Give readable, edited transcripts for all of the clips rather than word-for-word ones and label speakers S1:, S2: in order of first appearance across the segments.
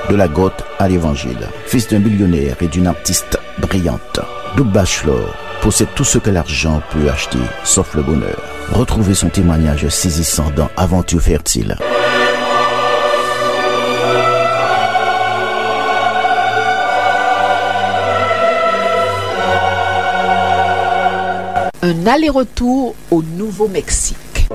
S1: de la grotte à l'évangile. Fils d'un millionnaire et d'une artiste brillante, Doug Batchelor possède tout ce que l'argent peut acheter, sauf le bonheur. Retrouvez son témoignage saisissant dans Aventure fertile.
S2: Un aller-retour au Nouveau-Mexique.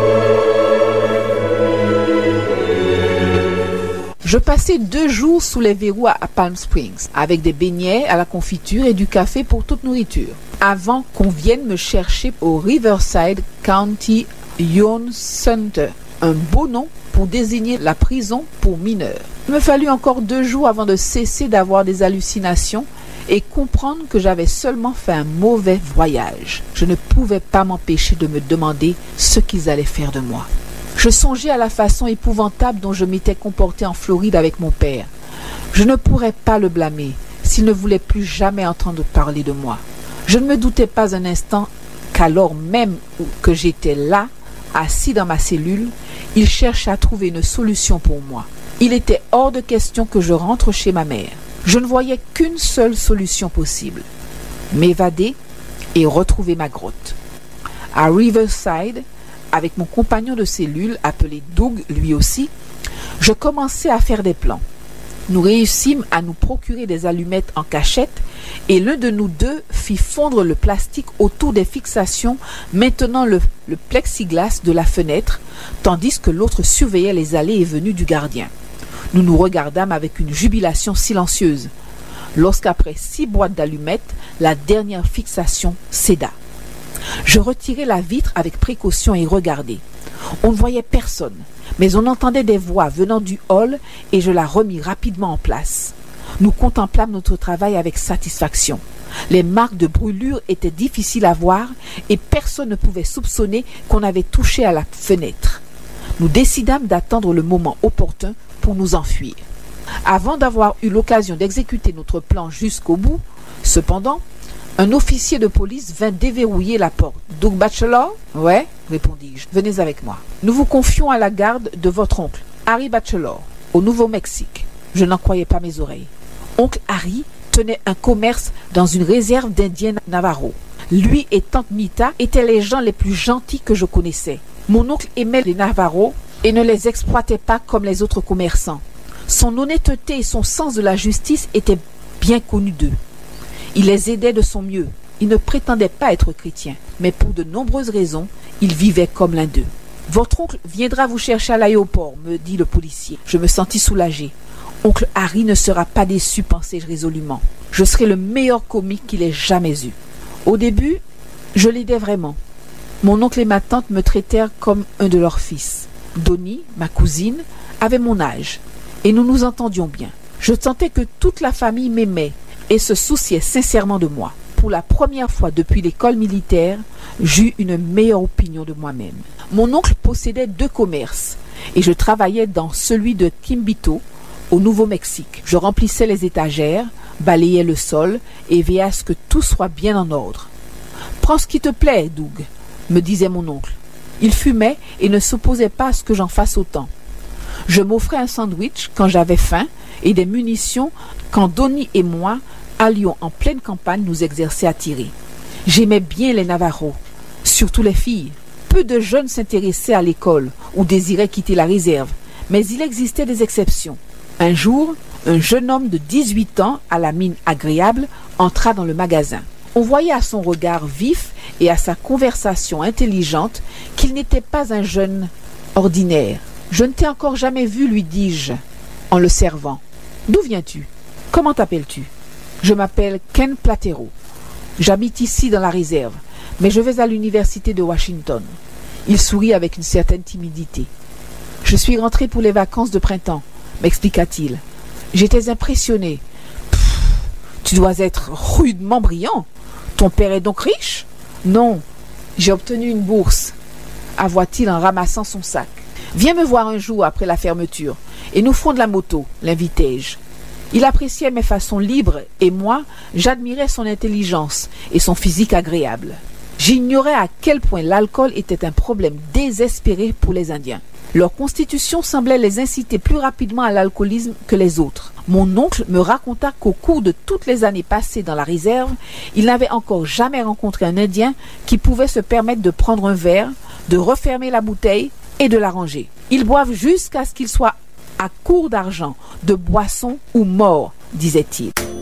S2: Je passais 2 jours sous les verrous à Palm Springs, avec des beignets à la confiture et du café pour toute nourriture, avant qu'on vienne me chercher au Riverside County Youth Center, un beau nom pour désigner la prison pour mineurs. Il me fallut encore 2 jours avant de cesser d'avoir des hallucinations et comprendre que j'avais seulement fait un mauvais voyage. Je ne pouvais pas m'empêcher de me demander ce qu'ils allaient faire de moi. Je songeais à la façon épouvantable dont je m'étais comporté en Floride avec mon père. Je ne pourrais pas le blâmer s'il ne voulait plus jamais entendre parler de moi. Je ne me doutais pas un instant qu'alors même que j'étais là, assis dans ma cellule, il cherchait à trouver une solution pour moi. Il était hors de question que je rentre chez ma mère. Je ne voyais qu'une seule solution possible: m'évader et retrouver ma grotte. À Riverside, avec mon compagnon de cellule, appelé Doug lui aussi, je commençai à faire des plans. Nous réussîmes à nous procurer des allumettes en cachette et l'un de nous deux fit fondre le plastique autour des fixations maintenant le plexiglas de la fenêtre, tandis que l'autre surveillait les allées et venues du gardien. Nous nous regardâmes avec une jubilation silencieuse, lorsqu'après 6 boîtes d'allumettes, la dernière fixation céda. Je retirai la vitre avec précaution et regardai. On ne voyait personne, mais on entendait des voix venant du hall et je la remis rapidement en place. Nous contemplâmes notre travail avec satisfaction. Les marques de brûlure étaient difficiles à voir et personne ne pouvait soupçonner qu'on avait touché à la fenêtre. Nous décidâmes d'attendre le moment opportun pour nous enfuir. Avant d'avoir eu l'occasion d'exécuter notre plan jusqu'au bout, cependant, un officier de police vint déverrouiller la porte. « Doug Batchelor ?»« Ouais, répondis-je. Venez avec moi. Nous vous confions à la garde de votre oncle, Harry Batchelor, au Nouveau-Mexique. » Je n'en croyais pas mes oreilles. Oncle Harry tenait un commerce dans une réserve d'Indiens Navajo. Lui et tante Mita étaient les gens les plus gentils que je connaissais. Mon oncle aimait les Navajos et ne les exploitait pas comme les autres commerçants. Son honnêteté et son sens de la justice étaient bien connus d'eux. Il les aidait de son mieux. Il ne prétendait pas être chrétien, mais pour de nombreuses raisons, il vivait comme l'un d'eux. « Votre oncle viendra vous chercher à l'aéroport, me dit le policier. Je me sentis soulagé. Oncle Harry ne sera pas déçu, pensai-je résolument. Je serai le meilleur comique qu'il ait jamais eu. Au début, je l'aidais vraiment. Mon oncle et ma tante me traitèrent comme un de leurs fils. Donnie, ma cousine, avait mon âge, et nous nous entendions bien. Je sentais que toute la famille m'aimait et se souciait sincèrement de moi. Pour la première fois depuis l'école militaire, j'eus une meilleure opinion de moi-même. Mon oncle possédait 2 commerces et je travaillais dans celui de Quimbito, au Nouveau-Mexique. Je remplissais les étagères, balayais le sol et veillais à ce que tout soit bien en ordre. « Prends ce qui te plaît, Doug », me disait mon oncle. Il fumait et ne s'opposait pas à ce que j'en fasse autant. Je m'offrais un sandwich quand j'avais faim et des munitions quand Donnie et moi allions en pleine campagne nous exercer à tirer. J'aimais bien les Navajos, surtout les filles. Peu de jeunes s'intéressaient à l'école ou désiraient quitter la réserve, mais il existait des exceptions. Un jour, un jeune homme de 18 ans à la mine agréable entra dans le magasin. On voyait à son regard vif et à sa conversation intelligente qu'il n'était pas un jeune ordinaire. « Je ne t'ai encore jamais vu, lui dis-je, en le servant. D'où viens-tu? Comment t'appelles-tu? » « Je m'appelle Ken Platero. J'habite ici dans la réserve, mais je vais à l'université de Washington. » Il sourit avec une certaine timidité. « Je suis rentré pour les vacances de printemps, » m'expliqua-t-il. J'étais impressionné. « Tu dois être rudement brillant. Ton père est donc riche? »« Non, j'ai obtenu une bourse, » avoua-t-il en ramassant son sac. « Viens me voir un jour après la fermeture, et nous ferons de la moto, l'invitai-je. Il appréciait mes façons libres et moi, j'admirais son intelligence et son physique agréable. J'ignorais à quel point l'alcool était un problème désespéré pour les Indiens. Leur constitution semblait les inciter plus rapidement à l'alcoolisme que les autres. Mon oncle me raconta qu'au cours de toutes les années passées dans la réserve, il n'avait encore jamais rencontré un Indien qui pouvait se permettre de prendre un verre, de refermer la bouteille et de la ranger. Ils boivent jusqu'à ce qu'ils soient à court d'argent, de boissons ou morts, disait-il.